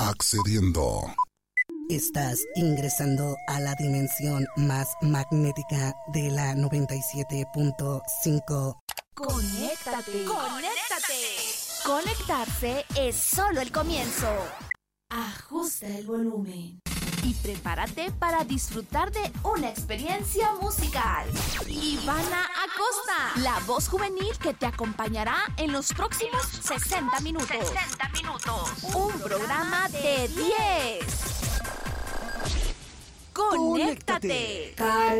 accediendo. Estás ingresando a la dimensión más magnética de la 97.5. ¡Conéctate! ¡Conéctate! Conectarse es solo el comienzo. Ajusta el volumen y prepárate para disfrutar de una experiencia musical. Ivana Acosta, la voz juvenil que te acompañará en los próximos 60 minutos. 60 minutos. Un programa de 10. ¡Conéctate!